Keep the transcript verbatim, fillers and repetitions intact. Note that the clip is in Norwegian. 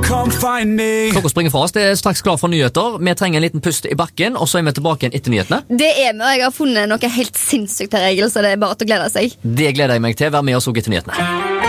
come find me. Klokka springer fra oss, det er straks klar for nyheter. Vi trenger en liten pust i bakken, og så er vi tilbake igjen etter nyhetene. Det er vi, og jeg har funnet noe helt sinnssykt her, Egil, så det er bare til å glede seg. Det gleder jeg meg til. Vær med oss også etter nyhetene.